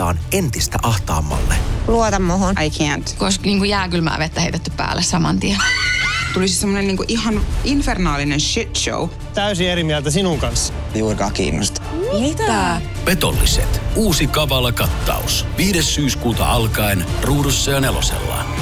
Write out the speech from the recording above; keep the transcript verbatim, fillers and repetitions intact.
ajetaan entistä ahtaammalle. Luota muhun. I can't. Koska niin kuin jääkylmää vettä heitetty päälle saman tien. Tuli siis semmonen niin kuin ihan infernaalinen shit show. Täysin eri mieltä sinun kanssa. Juurikaan kiinnosta. Mitä? Petolliset. Uusi Kavala kattaus. viides syyskuuta alkaen Ruudussa ja Nelosella.